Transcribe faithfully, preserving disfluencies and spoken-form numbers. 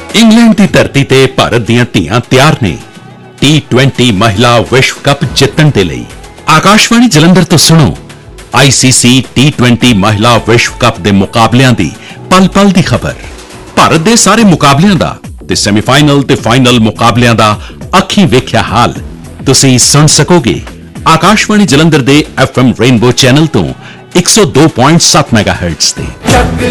England की धरती ते भारत दीयां धीआं तैयार ने टी ट्वेंटी महिला विश्व कप जितण दे लई। आकाशवाणी जलंधर तो सुनो आईसीसी टी ट्वेंटी महिला विश्व कप दे मुकाबलियां दी पल पल दी खबर। भारत दे सारे मुकाबलियां दा ते सेमीफाइनल ते फाइनल मुकाबलियां दा अखीं वेख्या हाल तुसीं सुन सकोगे आकाशवाणी जलंधर दे एफ एम रेनबो चैनल तो एक सौ दो पॉइंट सात मेगाहर्ट्ज ते।